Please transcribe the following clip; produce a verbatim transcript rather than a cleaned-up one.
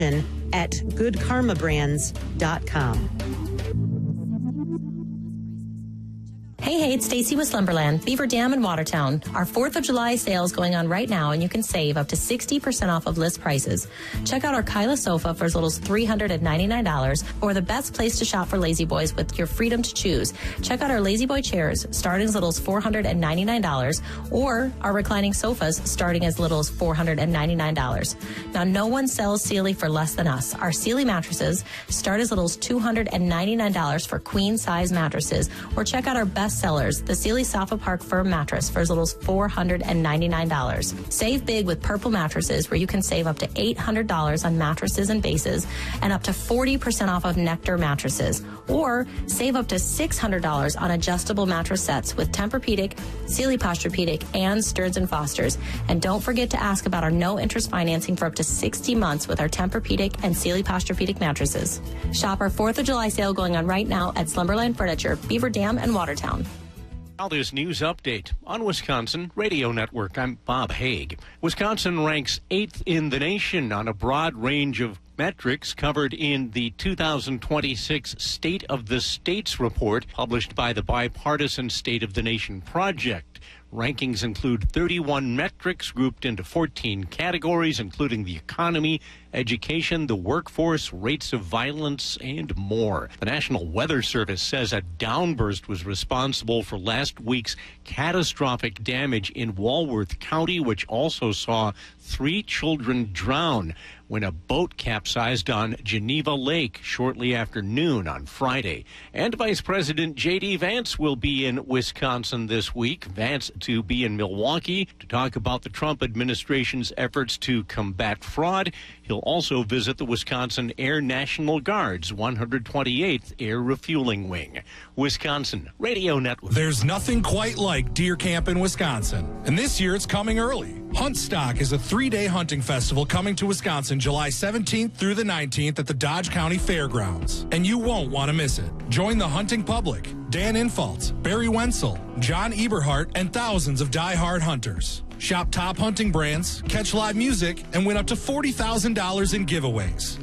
at good karma brands dot com. Hey, hey, it's Stacy with Slumberland, Beaver Dam in Watertown. Our fourth of July sale is going on right now, and you can save up to sixty percent off of list prices. Check out our Kyla sofa for as little as three hundred ninety-nine dollars, or the best place to shop for Lazy Boys with your freedom to choose. Check out our Lazy Boy chairs starting as little as four hundred ninety-nine dollars, or our reclining sofas starting as little as four hundred ninety-nine dollars. Now, no one sells Sealy for less than us. Our Sealy mattresses start as little as two hundred ninety-nine dollars for queen-size mattresses, or check out our best sellers, the Sealy Sofa Park Firm mattress for as little as four hundred ninety-nine dollars. Save big with Purple mattresses, where you can save up to eight hundred dollars on mattresses and bases and up to forty percent off of Nectar mattresses. Or save up to six hundred dollars on adjustable mattress sets with Tempur-Pedic, Sealy Posturepedic, and Stearns and Foster's. And don't forget to ask about our no-interest financing for up to sixty months with our Tempur-Pedic and Sealy Posturepedic mattresses. Shop our fourth of July sale going on right now at Slumberland Furniture, Beaver Dam, and Watertown. Now this news update on Wisconsin Radio Network. I'm Bob Haig. Wisconsin ranks eighth in the nation on a broad range of metrics covered in the two thousand twenty-six State of the States report published by the bipartisan State of the Nation Project. Rankings include thirty-one metrics grouped into fourteen categories, including the economy, education, the workforce, rates of violence, and more. The National Weather Service says a downburst was responsible for last week's catastrophic damage in Walworth County, which also saw three children drown when a boat capsized on Geneva Lake shortly after noon on Friday. And Vice President J D. Vance will be in Wisconsin this week. Vance to be in Milwaukee to talk about the Trump administration's efforts to combat fraud. He'll also visit the Wisconsin Air National Guard's one hundred twenty-eighth Air Refueling Wing. Wisconsin Radio Network. There's nothing quite like deer camp in Wisconsin, and this year it's coming early. Huntstock is a three-day hunting festival coming to Wisconsin July seventeenth through the nineteenth at the Dodge County Fairgrounds, and you won't want to miss it. Join the hunting public, Dan Infalt, Barry Wenzel, John Eberhart, and thousands of die-hard hunters. Shop top hunting brands, catch live music, and win up to forty thousand dollars in giveaways.